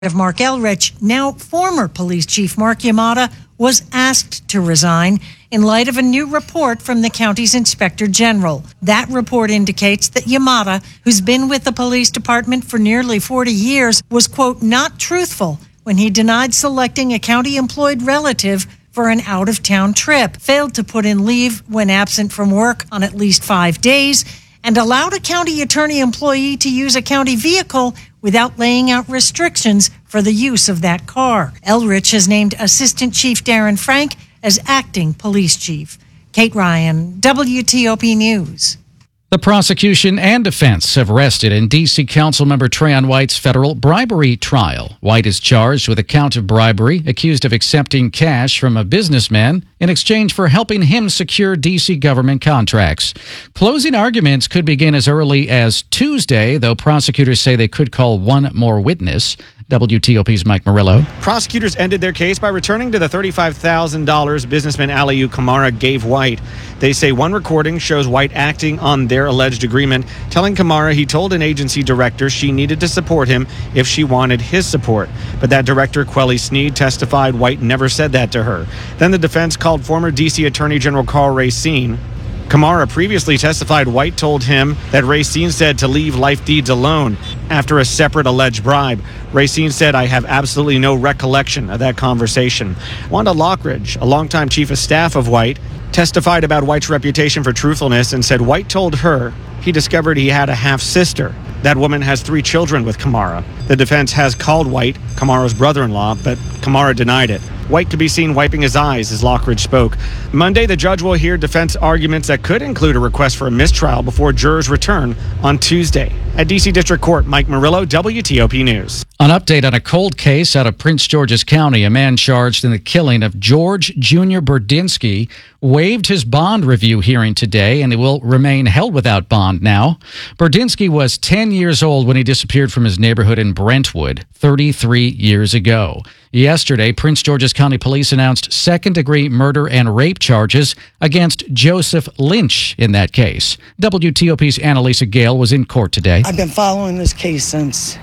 of Mark Elrich, now former police chief Mark Yamada, was asked to resign in light of a new report from the county's inspector general. That report indicates that Yamada, who's been with the police department for nearly 40 years, was, quote, not truthful when he denied selecting a county-employed relative for an out-of-town trip, failed to put in leave when absent from work on at least 5 days, and allowed a county attorney employee to use a county vehicle without laying out restrictions for the use of that car. Elrich has named Assistant Chief Darren Frank as acting police chief. Kate Ryan, WTOP News. The prosecution and defense have rested in D.C. Councilmember Trayon White's federal bribery trial. White is charged with a count of bribery, accused of accepting cash from a businessman in exchange for helping him secure D.C. government contracts. Closing arguments could begin as early as Tuesday, though prosecutors say they could call one more witness. WTOP's Mike Murillo. Prosecutors ended their case by returning to the $35,000 businessman Aliu Kamara gave White. They say one recording shows White acting on their alleged agreement, telling Kamara he told an agency director she needed to support him if she wanted his support. But that director, Quelly Sneed, testified White never said that to her. Then the defense called former D.C. Attorney General Karl Racine. Kamara previously testified White told him that Racine said to leave life deeds alone after a separate alleged bribe. Racine said, I have absolutely no recollection of that conversation. Wanda Lockridge, a longtime chief of staff of White, testified about White's reputation for truthfulness and said White told her he discovered he had a half-sister. That woman has 3 children with Kamara. The defense has called White Kamara's brother-in-law, but Kamara denied it. White could be seen wiping his eyes as Lockridge spoke. Monday, the judge will hear defense arguments that could include a request for a mistrial before jurors return on Tuesday. At D.C. District Court, Mike Murillo, WTOP News. An update on a cold case out of Prince George's County. A man charged in the killing of George Jr. Burdinsky waived his bond review hearing today, and he will remain held without bond now. Burdinsky was 10 years old when he disappeared from his neighborhood in Brentwood 33 years ago. Yesterday, Prince George's County Police announced second-degree murder and rape charges against Joseph Lynch in that case. WTOP's Annalisa Gale was in court today. I've been following this case since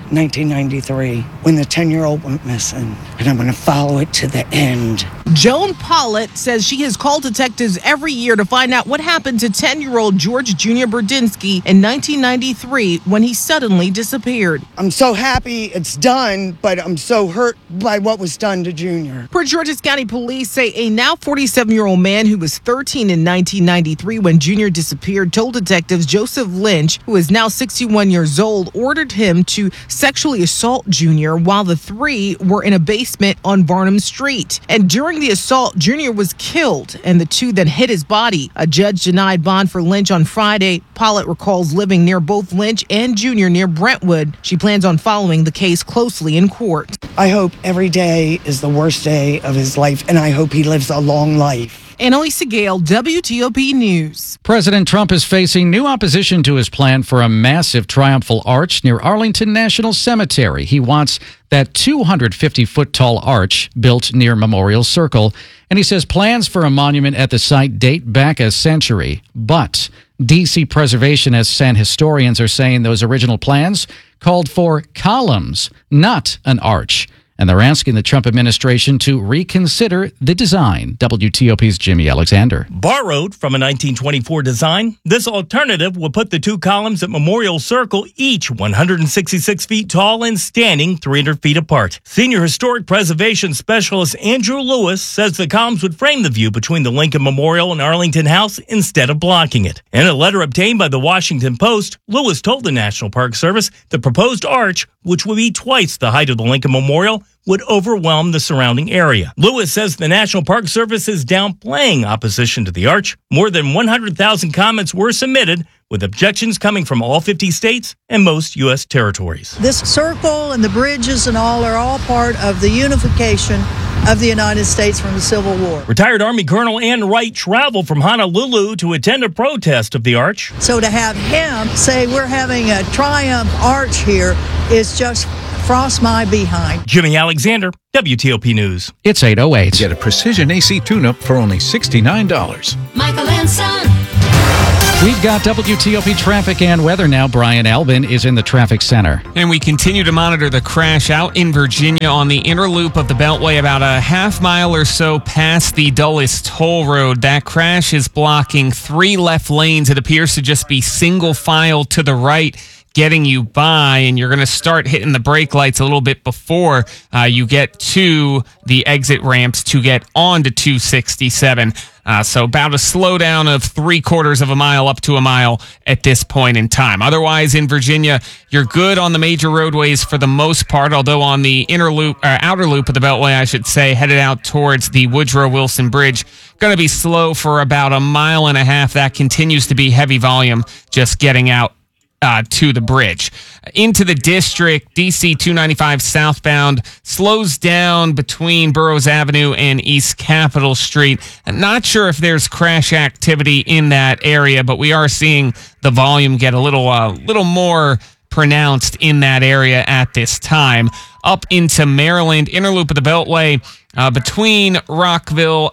1993 when the 10-year-old went missing, and I'm going to follow it to the end. Joan Pollitt says she has called detectives every year to find out what happened to 10-year-old George Jr. Burdinsky in 1993 when he suddenly disappeared. I'm so happy it's done, but I'm so hurt by what was done to Junior. Prince George's County Police say a now 47-year-old man who was 13 in 1993 when Junior disappeared told detectives Joseph Lynch, who is now 61 years old, ordered him to sexually assault Junior while the three were in a basement on Varnum Street. And during the assault, Junior was killed, and the two then hit his body. A judge denied bond for Lynch on Friday. Pollitt recalls living near both Lynch and Junior near Brentwood. She plans on following the case closely in court. I hope every day is the worst day of his life, and I hope he lives a long life. Annalisa Gale, WTOP News. President Trump is facing new opposition to his plan for a massive triumphal arch near Arlington National Cemetery. He wants that 250-foot-tall arch built near Memorial Circle, and he says plans for a monument at the site date back a century. But D.C. preservationists and historians are saying those original plans called for columns, not an arch. And they're asking the Trump administration to reconsider the design. WTOP's Jimmy Alexander. Borrowed from a 1924 design, this alternative will put the 2 columns at Memorial Circle, each 166 feet tall and standing 300 feet apart. Senior historic preservation specialist Andrew Lewis says the columns would frame the view between the Lincoln Memorial and Arlington House instead of blocking it. In a letter obtained by the Washington Post, Lewis told the National Park Service the proposed arch, which would be twice the height of the Lincoln Memorial, would overwhelm the surrounding area. Lewis says the National Park Service is downplaying opposition to the arch. More than 100,000 comments were submitted, with objections coming from all 50 states and most U.S. territories. This circle and the bridges and all are all part of the unification of the United States from the Civil War. Retired Army Colonel Ann Wright traveled from Honolulu to attend a protest of the arch. So to have him say we're having a triumph arch here is just frost my behind. Jimmy Alexander, WTOP News. It's 8:08. Get a precision AC tune-up for only $69. Michael and Son. We've got WTOP traffic and weather now. Brian Albin is in the traffic center. And we continue to monitor the crash out in Virginia on the inner loop of the Beltway, about a half mile or so past the Dulles Toll Road. That crash is blocking 3 left lanes. It appears to just be single file to the right, getting you by, and you're going to start hitting the brake lights a little bit before you get to the exit ramps to get onto 267. So about a slowdown of 3/4 of a mile up to a mile at this point in time. Otherwise, in Virginia, you're good on the major roadways for the most part, although on the inner loop, or outer loop of the Beltway, I should say, headed out towards the Woodrow Wilson Bridge, going to be slow for about a mile and a half. That continues to be heavy volume just getting out to the bridge. Into the district, DC 295 southbound slows down between Burroughs Avenue and East Capitol Street. I'm not sure if there's crash activity in that area, but we are seeing the volume get a little more pronounced in that area at this time. Up into Maryland, inner loop of the Beltway, between Rockville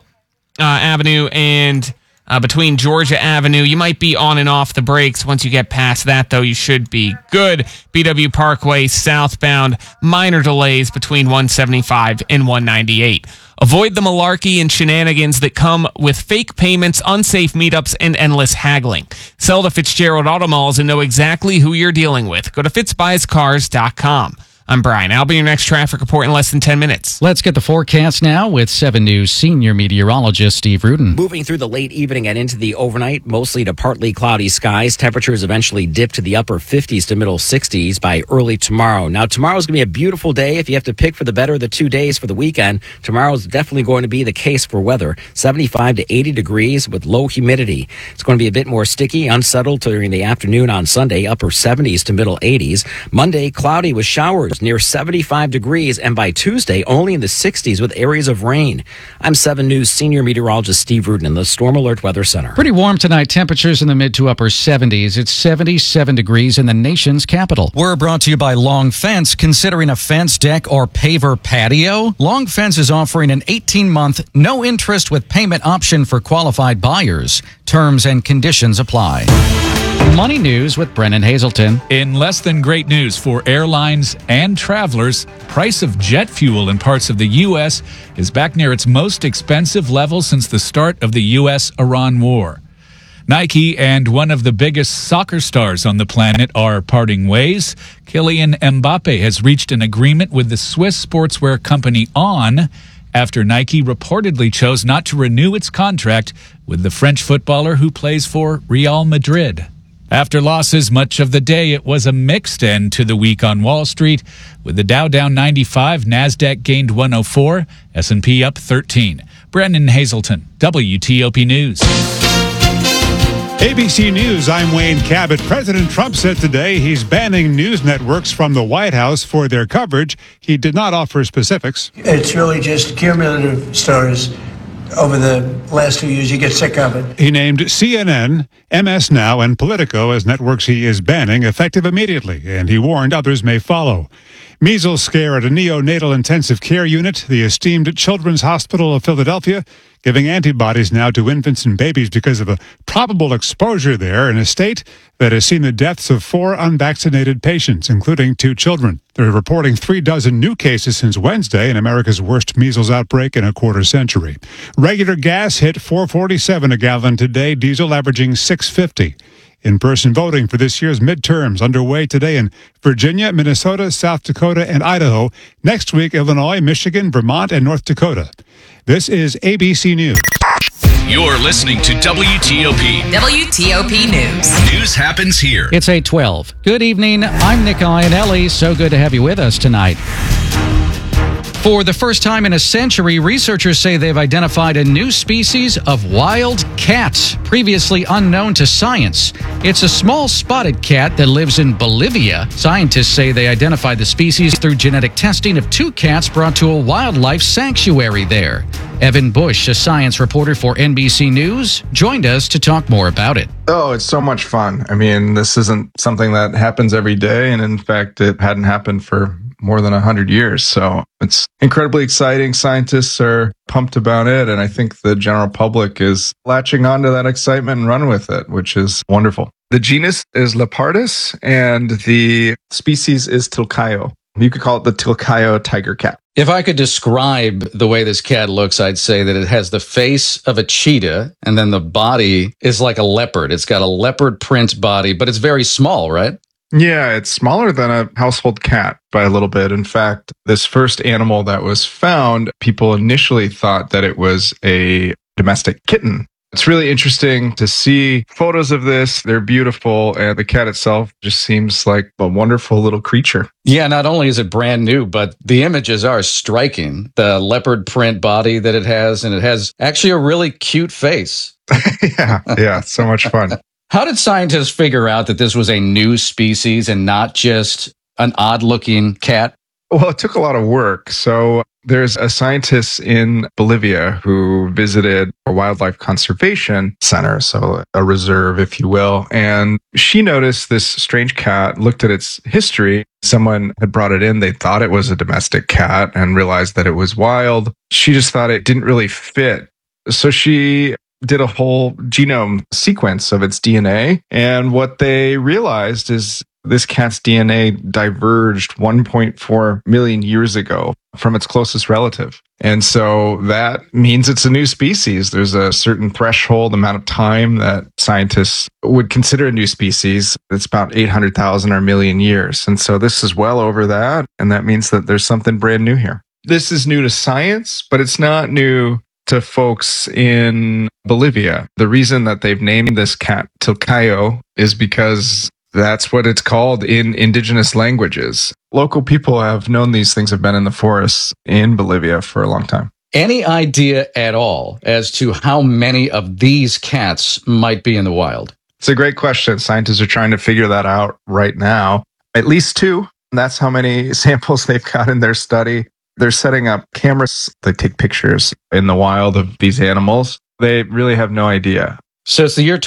Avenue and between Georgia Avenue. You might be on and off the brakes. Once you get past that, though, you should be good. BW Parkway southbound, minor delays between 175 and 198. Avoid the malarkey and shenanigans that come with fake payments, unsafe meetups, and endless haggling. Sell to Fitzgerald Auto Malls and know exactly who you're dealing with. Go to fitzbuyscars.com. I'm Brian. I'll be your next traffic report in less than 10 minutes. Let's get the forecast now with 7 News senior meteorologist Steve Rudin. Moving through the late evening and into the overnight, mostly to partly cloudy skies. Temperatures eventually dip to the upper 50s to middle 60s by early tomorrow. Now, tomorrow's going to be a beautiful day. If you have to pick for the better of the 2 days for the weekend, tomorrow's definitely going to be the case for weather. 75 to 80 degrees with low humidity. It's going to be a bit more sticky, unsettled during the afternoon on Sunday, upper 70s to middle 80s. Monday, cloudy with showers near 75 degrees, and by Tuesday, only in the 60s with areas of rain. I'm 7 News senior meteorologist Steve Rudin in the Storm Alert Weather Center. Pretty warm tonight. Temperatures in the mid to upper 70s. It's 77 degrees in the nation's capital. We're brought to you by Long Fence. Considering a fence, deck, or paver patio? Long Fence is offering an 18-month, no-interest with payment option for qualified buyers. Terms and conditions apply. Money news with Brennan Hazelton. In less than great news for airlines and travelers, price of jet fuel in parts of the U.S. is back near its most expensive level since the start of the U.S.-Iran war. Nike and one of the biggest soccer stars on the planet are parting ways. Kylian Mbappe has reached an agreement with the Swiss sportswear company On after Nike reportedly chose not to renew its contract with the French footballer who plays for Real Madrid. After losses much of the day, it was a mixed end to the week on Wall Street, with the Dow down 95, NASDAQ gained 104, S&P up 13. Brennan Hazelton, WTOP News. ABC News, I'm Wayne Cabot. President Trump said today he's banning news networks from the White House for their coverage. He did not offer specifics. It's really just cumulative stories. Over the last few years, you get sick of it. He named CNN, MS Now, and Politico as networks he is banning, effective immediately, and he warned others may follow. Measles scare at a neonatal intensive care unit, the esteemed Children's Hospital of Philadelphia, giving antibodies now to infants and babies because of a probable exposure there in a state that has seen the deaths of 4 unvaccinated patients, including 2 children. They're reporting 36 new cases since Wednesday in America's worst measles outbreak in a quarter century. Regular gas hit $4.47 a gallon today, diesel averaging $6.50. In-person voting for this year's midterms underway today in Virginia, Minnesota, South Dakota, and Idaho. Next week, Illinois, Michigan, Vermont, and North Dakota. This is ABC News. You're listening to WTOP. WTOP News. News happens here. It's 8:12. Good evening. I'm Nick Iannelli. So good to have you with us tonight. For the first time in a century, researchers say they've identified a new species of wild cat, previously unknown to science. It's a small spotted cat that lives in Bolivia. Scientists say they identified the species through genetic testing of 2 cats brought to a wildlife sanctuary there. Evan Bush, a science reporter for NBC News, joined us to talk more about it. Oh, it's so much fun. I mean, this isn't something that happens every day. And in fact, it hadn't happened for more than 100 years. So it's incredibly exciting. Scientists are pumped about it. And I think the general public is latching onto that excitement and run with it, which is wonderful. The genus is Lepardus and the species is Tilcaio. You could call it the Tilcaio tiger cat. If I could describe the way this cat looks, I'd say that it has the face of a cheetah, and then the body is like a leopard. It's got a leopard print body, but it's very small, right? Yeah, it's smaller than a household cat by a little bit. In fact, this first animal that was found, people initially thought that it was a domestic kitten. It's really interesting to see photos of this. They're beautiful, and the cat itself just seems like a wonderful little creature. Yeah, not only is it brand new, but the images are striking. The leopard print body that it has, and it has actually a really cute face. Yeah, so much fun. How did scientists figure out that this was a new species and not just an odd-looking cat? Well, it took a lot of work. So there's a scientist in Bolivia who visited a wildlife conservation center, so a reserve, if you will. And she noticed this strange cat, looked at its history. Someone had brought it in. They thought it was a domestic cat and realized that it was wild. She just thought it didn't really fit. So she did a whole genome sequence of its DNA. And what they realized is this cat's DNA diverged 1.4 million years ago from its closest relative. And so that means it's a new species. There's a certain threshold amount of time that scientists would consider a new species. It's about 800,000 or a million years. And so this is well over that. And that means that there's something brand new here. This is new to science, but it's not new to folks in Bolivia. The reason that they've named this cat Tilcaio is because that's what it's called in indigenous languages. Local people have known these things have been in the forests in Bolivia for a long time. Any idea at all as to how many of these cats might be in the wild? It's a great question. Scientists are trying to figure that out right now. At least 2. That's how many samples they've got in their study. They're setting up cameras that take pictures in the wild of these animals. They really have no idea. So it's the year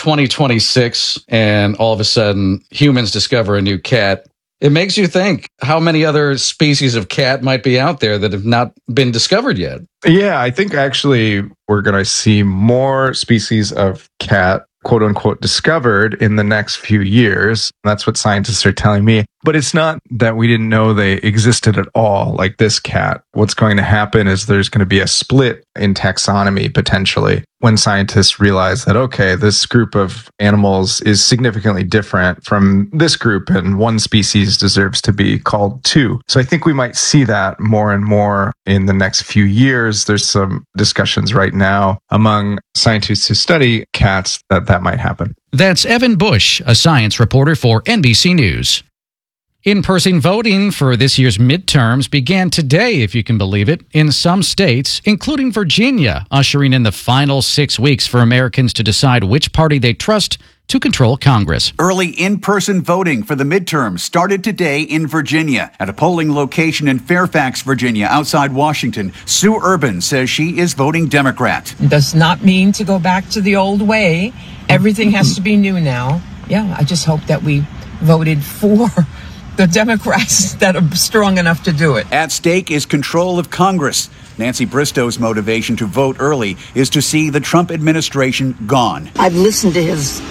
2026, and all of a sudden, humans discover a new cat. It makes you think how many other species of cat might be out there that have not been discovered yet. Yeah, I think actually we're going to see more species of cat, quote unquote, discovered in the next few years. That's what scientists are telling me. But it's not that we didn't know they existed at all, like this cat. What's going to happen is there's going to be a split in taxonomy potentially when scientists realize that, okay, this group of animals is significantly different from this group and one species deserves to be called two. So I think we might see that more and more in the next few years. There's some discussions right now among scientists who study cats that might happen. That's Evan Bush, a science reporter for NBC News. In-person voting for this year's midterms began today, if you can believe it, in some states, including Virginia, ushering in the final 6 weeks for Americans to decide which party they trust to control Congress. Early in-person voting for the midterms started today in Virginia. At a polling location in Fairfax, Virginia, outside Washington, Sue Urban says she is voting Democrat. It does not mean to go back to the old way. Everything has to be new now. Yeah, I just hope that we voted for the Democrats that are strong enough to do it. At stake is control of Congress. Nancy Bristow's motivation to vote early is to see the Trump administration gone. I've listened to his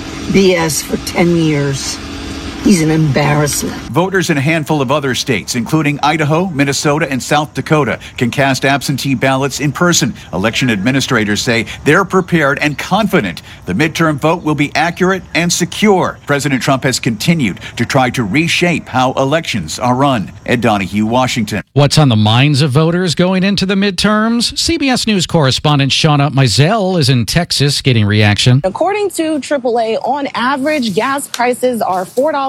BS for 10 years. He's an embarrassment. Voters in a handful of other states, including Idaho, Minnesota, and South Dakota, can cast absentee ballots in person. Election administrators say they're prepared and confident the midterm vote will be accurate and secure. President Trump has continued to try to reshape how elections are run. Ed Donahue, Washington. What's on the minds of voters going into the midterms? CBS News correspondent Shauna Mizell is in Texas getting reaction. According to AAA, on average, gas prices are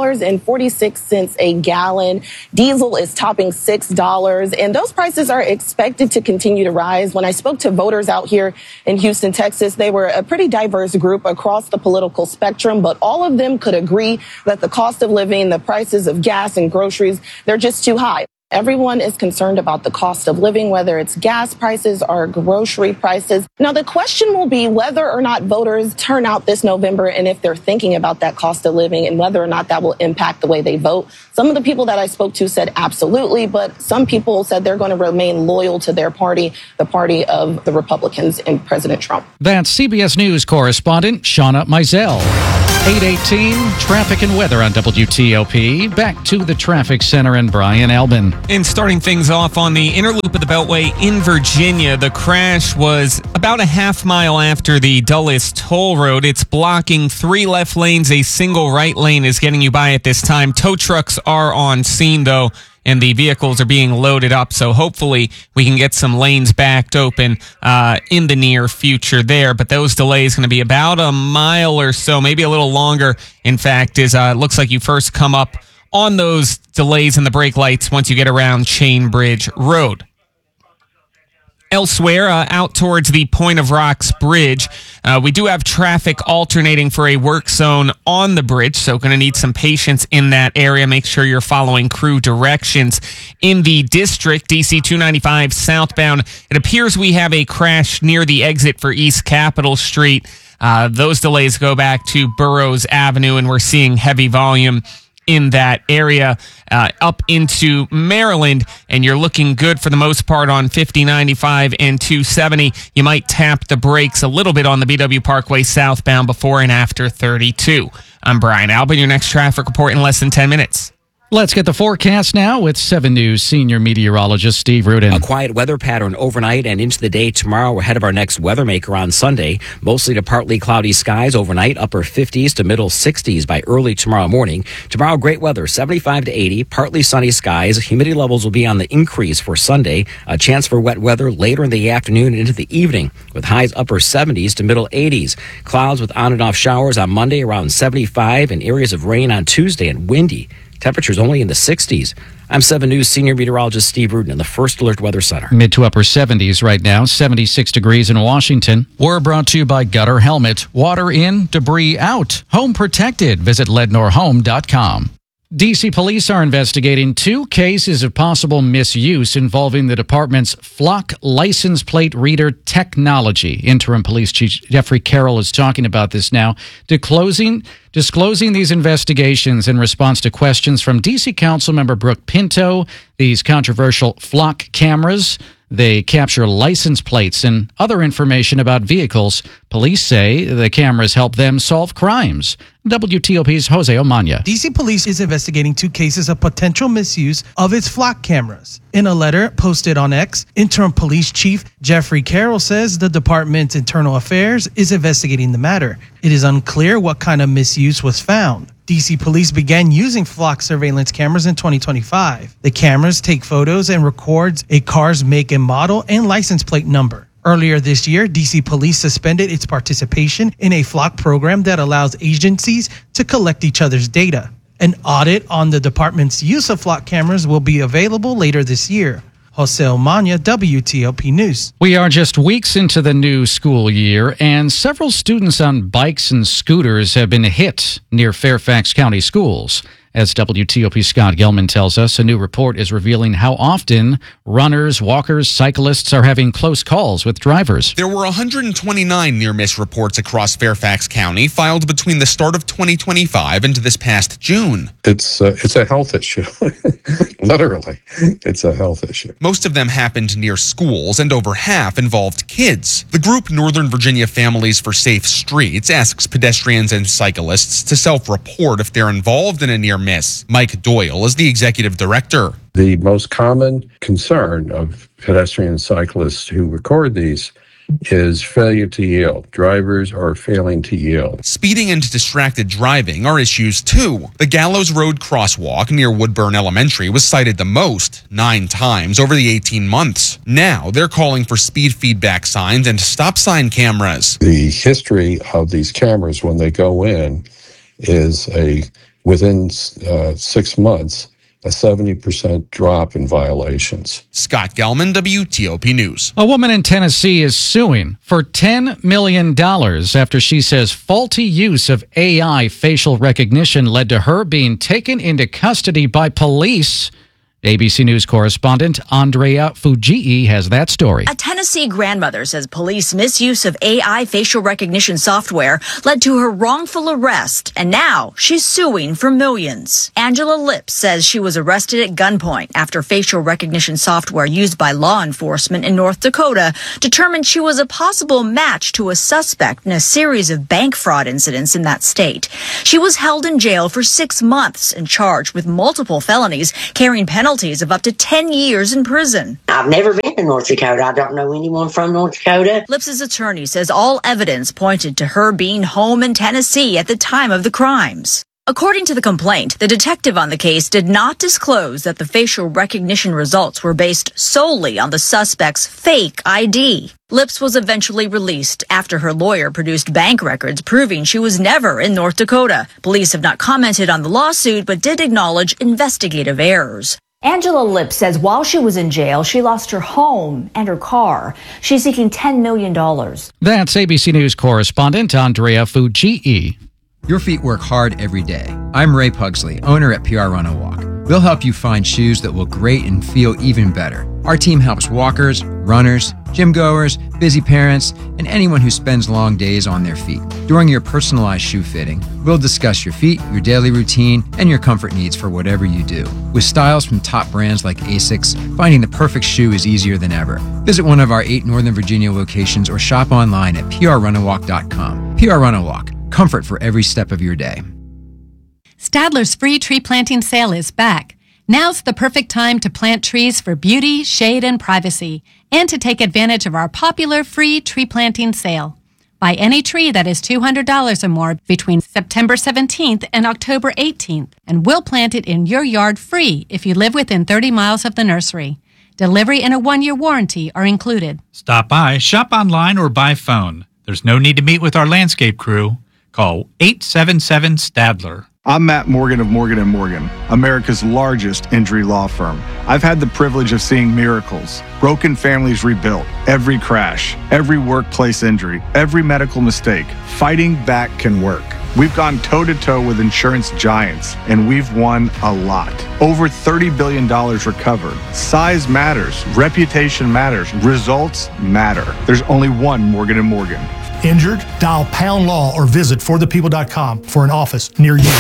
$4.46 a gallon. Diesel is topping $6, and those prices are expected to continue to rise. When I spoke to voters out here in Houston, Texas, they were a pretty diverse group across the political spectrum, but all of them could agree that the cost of living, the prices of gas and groceries, they're just too high. Everyone is concerned about the cost of living, whether it's gas prices or grocery prices. Now, the question will be whether or not voters turn out this November and if they're thinking about that cost of living and whether or not that will impact the way they vote. Some of the people that I spoke to said absolutely, but some people said they're going to remain loyal to their party, the party of the Republicans and President Trump. That's CBS News correspondent Shauna Mizell. 8:18, traffic and weather on WTOP. Back to the traffic center and Brian Albin. And starting things off on the inner loop of the Beltway in Virginia, the crash was about a half mile after the Dulles Toll Road. It's blocking 3 left lanes. A single right lane is getting you by at this time. Tow trucks are on scene, though, and the vehicles are being loaded up. So hopefully we can get some lanes backed open in the near future there. But those delays going to be about a mile or so, maybe a little longer. In fact, it looks like you first come up on those delays in the brake lights once you get around Chain Bridge Road. Elsewhere, out towards the Point of Rocks Bridge, we do have traffic alternating for a work zone on the bridge, so going to need some patience in that area. Make sure you're following crew directions. In the district, DC 295 southbound, it appears we have a crash near the exit for East Capitol Street. Those delays go back to Burroughs Avenue, and we're seeing heavy volume in that area up into Maryland, and you're looking good for the most part on 5095 and 270. You might tap the brakes a little bit on the BW Parkway southbound before and after 32. I'm Brian Albin, your next traffic report in less than 10 minutes. Let's get the forecast now with 7 News senior meteorologist Steve Rudin. A quiet weather pattern overnight and into the day tomorrow ahead of our next weather maker on Sunday. Mostly to partly cloudy skies overnight, upper 50s to middle 60s by early tomorrow morning. Tomorrow, great weather, 75 to 80, partly sunny skies. Humidity levels will be on the increase for Sunday. A chance for wet weather later in the afternoon and into the evening with highs upper 70s to middle 80s. Clouds with on and off showers on Monday around 75 and areas of rain on Tuesday and windy. Temperatures only in the 60s. I'm 7 News senior meteorologist Steve Rudin in the First Alert Weather Center. Mid to upper 70s right now, 76 degrees in Washington. We're brought to you by Gutter Helmet. Water in, debris out. Home protected. Visit lednorhome.com. D.C. police are investigating 2 cases of possible misuse involving the department's Flock license plate reader technology. Interim Police Chief Jeffrey Carroll is talking about this now, disclosing these investigations in response to questions from D.C. Councilmember Brooke Pinto. These controversial Flock cameras, they capture license plates and other information about vehicles. Police say the cameras help them solve crimes. WTOP's Jose Omania. D.C. Police is investigating 2 cases of potential misuse of its Flock cameras. In a letter posted on X, Interim Police Chief Jeffrey Carroll says the department's internal affairs is investigating the matter. It is unclear what kind of misuse was found. D.C. Police began using Flock surveillance cameras in 2025. The cameras take photos and records a car's make and model and license plate number. Earlier this year, D.C. Police suspended its participation in a Flock program that allows agencies to collect each other's data. An audit on the department's use of Flock cameras will be available later this year. Jose Omania, WTOP News. We are just weeks into the new school year, and several students on bikes and scooters have been hit near Fairfax County schools. As WTOP Scott Gelman tells us, a new report is revealing how often runners, walkers, cyclists are having close calls with drivers. There were 129 near-miss reports across Fairfax County filed between the start of 2025 and this past June. It's a health issue. Literally, it's a health issue. Most of them happened near schools, and over half involved kids. The group Northern Virginia Families for Safe Streets asks pedestrians and cyclists to self-report if they're involved in a near miss. Mike Doyle is the executive director. The most common concern of pedestrian cyclists who record these is failure to yield. Drivers are failing to yield. Speeding and distracted driving are issues too. The Gallows Road crosswalk near Woodburn Elementary was cited the most, 9 times over the 18 months. Now they're calling for speed feedback signs and stop sign cameras. The history of these cameras when they go in is within 6 months, a 70% drop in violations. Scott Gelman, WTOP News. A woman in Tennessee is suing for $10 million after she says faulty use of AI facial recognition led to her being taken into custody by police ABC News correspondent Andrea Fujii has that story. A Tennessee grandmother says police misuse of AI facial recognition software led to her wrongful arrest, and now she's suing for millions. Angela Lips says she was arrested at gunpoint after facial recognition software used by law enforcement in North Dakota determined she was a possible match to a suspect in a series of bank fraud incidents in that state. She was held in jail for 6 months and charged with multiple felonies, carrying penalties of up to 10 years in prison. I've never been to North Dakota. I don't know anyone from North Dakota. Lips's attorney says all evidence pointed to her being home in Tennessee at the time of the crimes. According to the complaint, the detective on the case did not disclose that the facial recognition results were based solely on the suspect's fake ID. Lips was eventually released after her lawyer produced bank records proving she was never in North Dakota. Police have not commented on the lawsuit, but did acknowledge investigative errors. Angela Lips says while she was in jail, she lost her home and her car. She's seeking $10 million. That's ABC News correspondent Andrea Fujii. Your feet work hard every day. I'm Ray Pugsley, owner at PR Run a Walk. We'll help you find shoes that look great and feel even better. Our team helps walkers, runners, gym goers, busy parents, and anyone who spends long days on their feet. During your personalized shoe fitting, we'll discuss your feet, your daily routine, and your comfort needs for whatever you do. With styles from top brands like ASICS, finding the perfect shoe is easier than ever. Visit one of our 8 Northern Virginia locations or shop online at prrunawalk.com. PR Run a Walk. Comfort for every step of your day. Stadler's free tree planting sale is back. Now's the perfect time to plant trees for beauty, shade, and privacy, and to take advantage of our popular free tree planting sale. Buy any tree that is $200 or more between September 17th and October 18th, and we'll plant it in your yard free if you live within 30 miles of the nursery. Delivery and a 1-year warranty are included. Stop by, shop online, or by phone. There's no need to meet with our landscape crew. Call 877-STADLER. I'm Matt Morgan of Morgan & Morgan, America's largest injury law firm. I've had the privilege of seeing miracles, broken families rebuilt, every crash, every workplace injury, every medical mistake. Fighting back can work. We've gone toe-to-toe with insurance giants, and we've won a lot. Over $30 billion recovered. Size matters. Reputation matters. Results matter. There's only one Morgan & Morgan. Injured? Dial Pound Law or visit forthepeople.com for an office near you.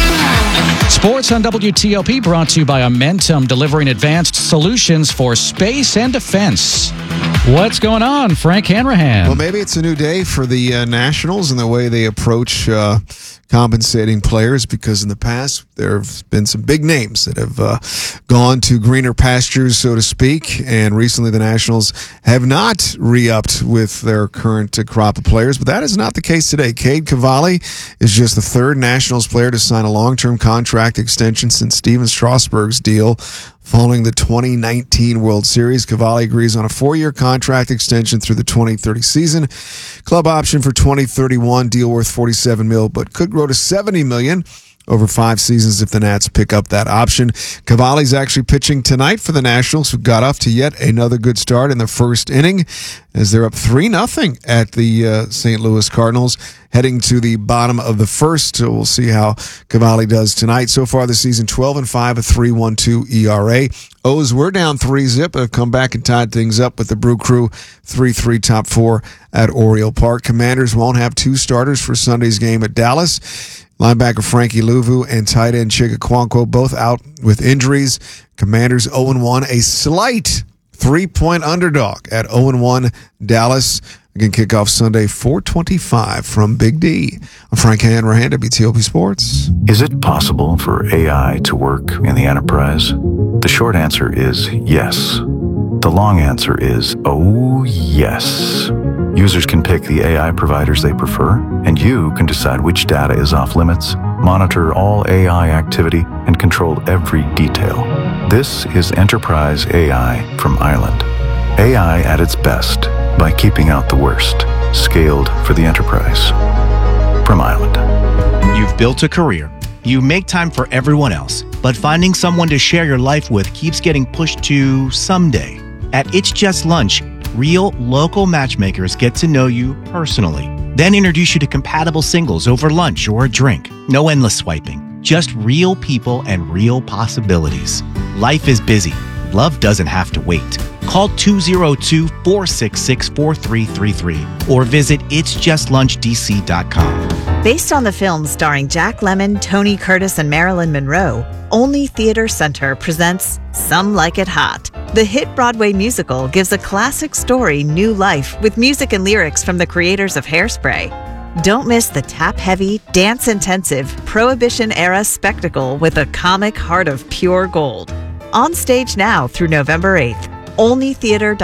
Sports on WTOP brought to you by Amentum, delivering advanced solutions for space and defense. What's going on, Frank Hanrahan? Well, maybe it's a new day for the Nationals and the way they approach compensating players, because in the past there have been some big names that have gone to greener pastures, so to speak, and recently the Nationals have not re-upped with their current crop of players, but that is not the case today. Cade Cavalli is just the third Nationals player to sign a long-term contract extension since Steven Strasburg's deal following the 2019 World Series. Cavalli agrees on a 4-year contract extension through the 2030 season. Club option for 2031, deal worth $47 million, but could grow to $70 million over 5 seasons if the Nats pick up that option. Cavalli's actually pitching tonight for the Nationals, who got off to yet another good start in the first inning as they're up 3-0 at the St. Louis Cardinals, heading to the bottom of the first. So we'll see how Cavalli does tonight. So far this season, 12-5, a 3.12 ERA. O's were down 3-0, but have come back and tied things up with the Brew Crew 3-3 top 4 at Oriole Park. Commanders won't have 2 starters for Sunday's game at Dallas. Linebacker Frankie Luvu and tight end Chig Okonkwo both out with injuries. Commanders 0-1, a slight 3-point underdog at 0-1 Dallas. Again, kickoff Sunday, 4:25 from Big D. I'm Frank Hanrahan, WTOP Sports. Is it possible for AI to work in the enterprise? The short answer is yes. The long answer is, oh yes. Users can pick the AI providers they prefer, and you can decide which data is off limits, monitor all AI activity, and control every detail. This is Enterprise AI from Island. AI at its best by keeping out the worst. Scaled for the enterprise. From Island. You've built a career. You make time for everyone else, but finding someone to share your life with keeps getting pushed to someday. At It's Just Lunch, real local matchmakers get to know you personally, then introduce you to compatible singles over lunch or a drink. No endless swiping, just real people and real possibilities. Life is busy. Love doesn't have to wait. Call 202-466-4333 or visit itsjustlunchdc.com. Based on the film starring Jack Lemmon, Tony Curtis, and Marilyn Monroe, Only Theater Center presents Some Like It Hot. The hit Broadway musical gives a classic story new life with music and lyrics from the creators of Hairspray. Don't miss the tap-heavy, dance-intensive, Prohibition-era spectacle with a comic heart of pure gold. On stage now through November 8th. OnlyTheater.com.